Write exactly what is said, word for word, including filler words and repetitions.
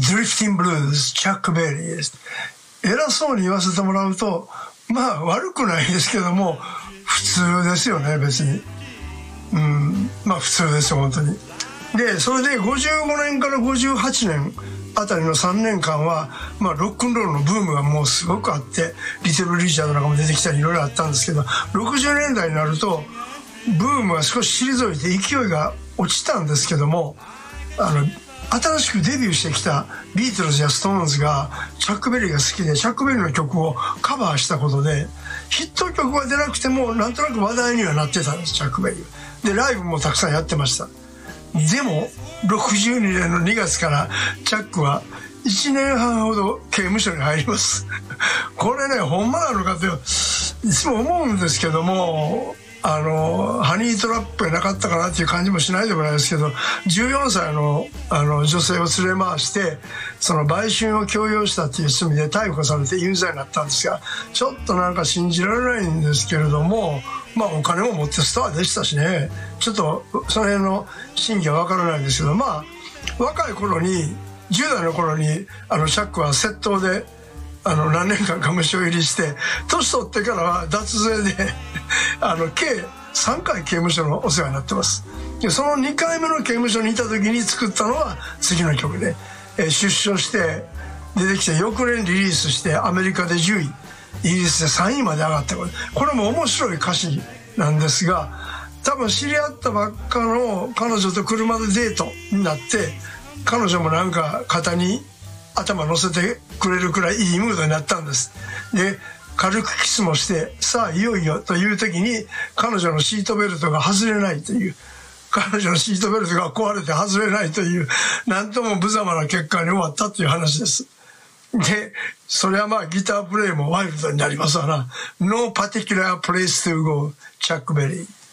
ドリフティング・ブルーズ、チャック・ベリーです。偉そうに言わせてもらうと、まあ悪くないですけども、普通ですよね、別に。うん、まあ普通ですよ、本当に。で、それでごじゅうごねんからごじゅうはちねんあたりのさんねんかんは、まあロックンロールのブームがもうすごくあって、リトル・リチャードなんかも出てきたりいろいろあったんですけど、ろくじゅうねんだいになると、ブームが少し退いて勢いが落ちたんですけども、あの、新しくデビューしてきたビートルズやストーンズがチャック・ベリーが好きでチャック・ベリーの曲をカバーしたことでヒット曲が出なくてもなんとなく話題にはなってたんです、チャック・ベリーでライブもたくさんやってました。でもろくじゅうにねんのにがつからチャックはいちねんはんほど刑務所に入りますこれね、ほんまなのかっていつも思うんですけども、あのハニートラップがなかったかなっていう感じもしないでもないですけど、じゅうよんさい の, あの女性を連れ回してその売春を強要したっていう罪で逮捕されて有罪になったんですが、ちょっとなんか信じられないんですけれども、まあお金も持ってスターでしたしね、ちょっとその辺の真偽は分からないんですけど、まあ若い頃にじゅうだいの頃にあのチャックは窃盗であの何年間か無償入りして、年取ってからは脱税であの計さんかい刑務所のお世話になってます。でそのにかいめの刑務所にいた時に作ったのは次の曲で、えー、出所して出てきて翌年リリースしてアメリカでじゅうい、イギリスでさんいまで上がったこれ、これも面白い歌詞なんですが、多分知り合ったばっかの彼女と車でデートになって、彼女もなんか肩に頭乗せてくれるくらいいいムードになったんです。で軽くキスもして、さあいよいよという時に彼女のシートベルトが外れないという、彼女のシートベルトが壊れて外れないという、なんとも無様な結果に終わったという話です。でそれはまあギタープレイもワイルドになりますわな。 No particular place to go、 チャック・ベリー。